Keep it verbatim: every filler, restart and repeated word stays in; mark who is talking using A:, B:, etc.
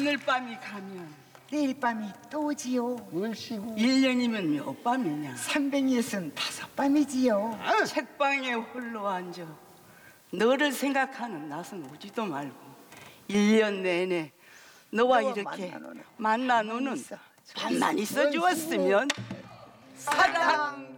A: 오늘 밤이 가면
B: 내일 밤이 또지요.
C: 얼씨구.
A: 일 년이면 몇 밤이냐?
B: 삼백예순 다섯 밤이지요.
A: 책방에 홀로 앉아 너를 생각하는 낯은 오지도 말고 일 년 내내 너와
B: 너와
A: 이렇게
B: 만나 노는
A: 만나 노는
B: 있어.
A: 밤만 있어 주었으면 사랑